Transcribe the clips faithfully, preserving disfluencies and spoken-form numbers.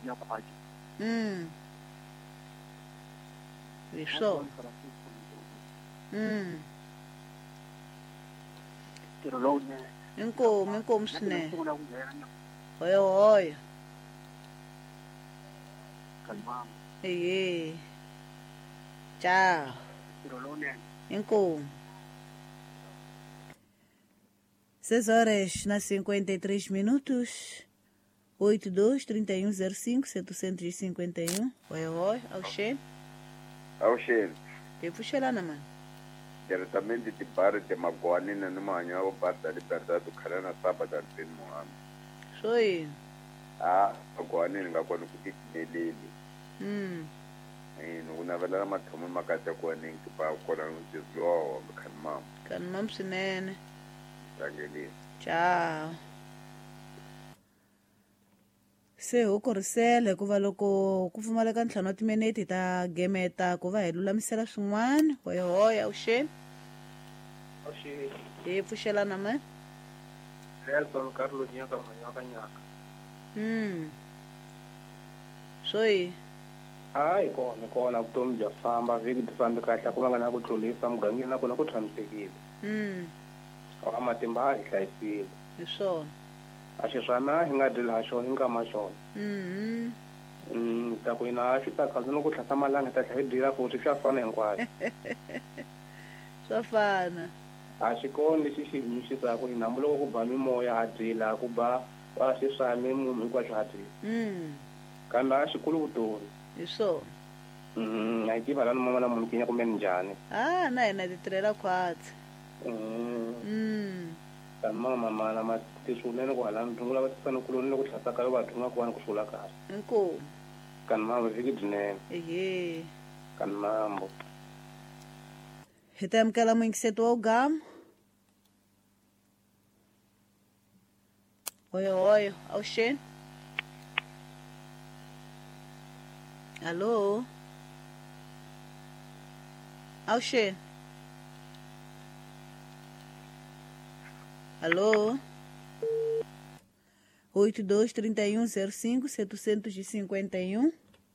ya kwaje mm Isho mm tiro lone inkomo inkomo sine kuna kungena hoyo hoyo kalmam eh ciao tiro lone inkomo seis horas na cinquenta e três minutos. oito dois, trinta e um, zero cinco, setecentos e cinquenta e um. Oi, oi, ao Xen. Ao Xen. Eu puxei lá na mão. Diretamente de Barra de Maguani, na manhã, o Bar da Liberdade do Carana, sábado, em Mohamed. Sou eu. Ah, Maguani, não vai conseguir nele. Hum. E não vai lá, mas como uma casa com a nem que para o coração de Zó, Canmam. Canmam, Sinene. Ciao. Se u korisele ku va loko ku pfumaleka ntlhanu wa timinete ta gemeta ku va hi lulamisela swin'wana hoyo hoya u Xen oxi hi pfuxelana ma Nelson Carlos nyaka manyaka nyaka mm soyi hayi kona kona vutomi bya famba vhiki ti fambi kahle ku va nga na ku tlurisa mugangeni na kona ku tshamisekile mm wa matimba hi hlayisile hi swona a xi swana hi nga dyi laha xona hi nkama xona mhm mm ta ku ina xi ta khazi no ku tlhasa malanga ta tlhe dira futhi swa fana hinkwayo swa fana a xi koni lexi xi himisisa ku ina muloko ku ba mimoya ha dyila ku ba wa xi swami munhu hinkwaswo ha dyila mm kambe a xikulu vutomi hi swona mm a yi tiva lani mama na munhu kinya kumbe njhani ah na hina ti tirhela khwatsi mm mm kama mama na matisulene ku hala ndungula va tsana kuloni loko tlhasa ka va dunga ku vana ku sula kahle inkomo kan mama vhiki dinene ehe kan mambo hi ta amukela muingiseto wa ugama hoyo hoyo au Xen alô au Xen alô oito dois, trinta e um, zero cinco, setecentos e cinquenta e um.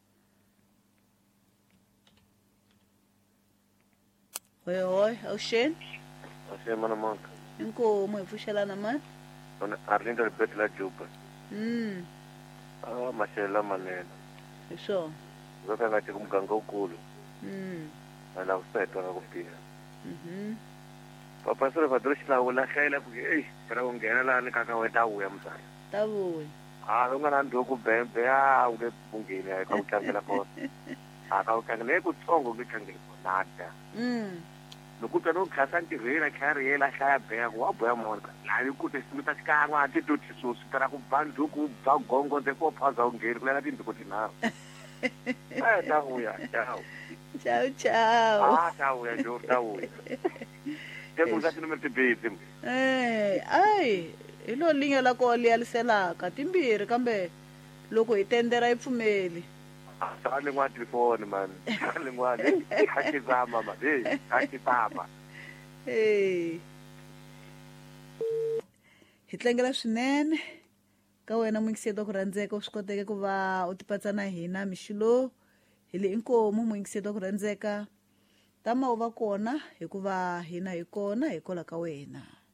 Oi, oi, é o Xen? Você, mano, manca. Inkomo, eu puxei lá na mão. Arlindo repete lá Juba. Hum. Ah, mas é lá maneno. Isso. Vou pegar aqui como ganga o culo. Hum. Mas lá o certo, ela confia. Uhum. Papai só vai trouxe lá o lá cheia porque ei, para um ganhar lá no cacau é tal é mano. Tá bom. Ah, não ganhar do com bem, bem ah, o que bungue né, com que aquela coisa. Ah, com que nem com songo que cangue nada. Hum. No kuta no khasanti rena khari la khaya bhe wa boya monka la yi kuta simita ska wa ti to ti so sitara ku bandu ku ba gongo de ko phaza ngeri kula ti ndiko tina eh ta uya ciao Ciao ciao. ah ciao ya jo ta uya ke ku sa tino mete bezi eh ai ilo linga la ko li aliselaka timbirhi kambe loko hi tendera yi pfumeli. ah le ngwa telefone man le ngwa le ha ke zama ma eh ha ke zama eh hi tlangela swinene ka wena muingiseto ku rhandzeka u swi koteke ku va u tipatsa na hina mixilo hi le inkomu muingiseto ku rhandzeka tama u va kona hikuva hina hi kona hi kola ka wena.